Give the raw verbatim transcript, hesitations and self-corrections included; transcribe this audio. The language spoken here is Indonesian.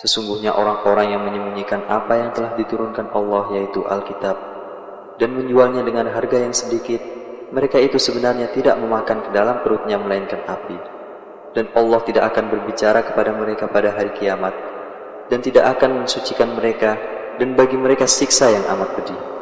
Sesungguhnya orang-orang yang menyembunyikan apa yang telah diturunkan Allah, yaitu Alkitab, dan menjualnya dengan harga yang sedikit, mereka itu sebenarnya tidak memakan ke dalam perutnya melainkan api. Dan Allah tidak akan berbicara kepada mereka pada hari kiamat, dan tidak akan mensucikan mereka, dan bagi mereka siksa yang amat pedih.